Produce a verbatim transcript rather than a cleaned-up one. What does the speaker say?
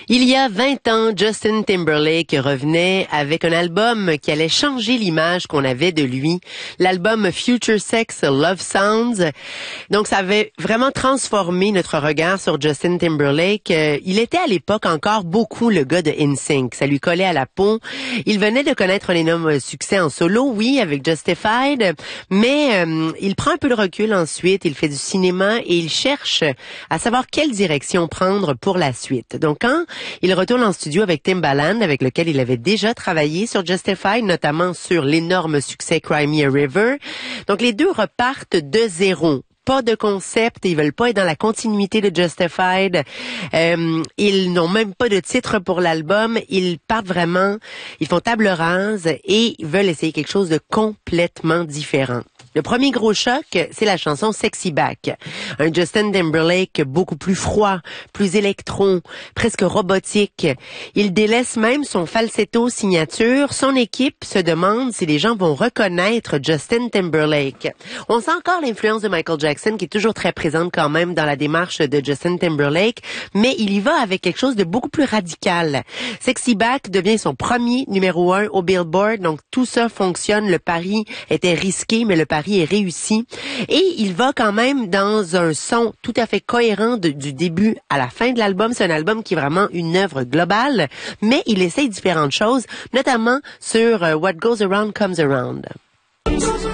Il y a vingt ans, Justin Timberlake revenait avec un album qui allait changer l'image qu'on avait de lui. L'album Future Sex Love Sounds. Donc, ça avait vraiment transformé notre regard sur Justin Timberlake. Euh, il était à l'époque encore beaucoup le gars de N Sync. Ça lui collait à la peau. Il venait de connaître un énorme succès en solo, oui, avec Justified, mais euh, il prend un peu de recul ensuite. Il fait du cinéma et il cherche à savoir quelle direction prendre pour la suite. Donc, quand il retourne en studio avec Timbaland, avec lequel il avait déjà travaillé sur Justified, notamment sur l'énorme succès Cry Me a River. Donc, les deux repartent de zéro. Pas de concept, ils veulent pas être dans la continuité de Justified. Euh, ils n'ont même pas de titre pour l'album. Ils partent vraiment, ils font table rase et ils veulent essayer quelque chose de complètement différent. Le premier gros choc, c'est la chanson Sexy Back. Un Justin Timberlake beaucoup plus froid, plus électro, presque robotique. Il délaisse même son falsetto signature. Son équipe se demande si les gens vont reconnaître Justin Timberlake. On sent encore l'influence de Michael Jackson qui est toujours très présente quand même dans la démarche de Justin Timberlake, mais il y va avec quelque chose de beaucoup plus radical. Sexy Back devient son premier numéro un au Billboard, donc tout ça fonctionne. Le pari était risqué, mais le pari est réussi. Et il va quand même dans un son tout à fait cohérent de, du début à la fin de l'album. C'est un album qui est vraiment une œuvre globale, mais il essaye différentes choses, notamment sur uh, What Goes Around Comes Around.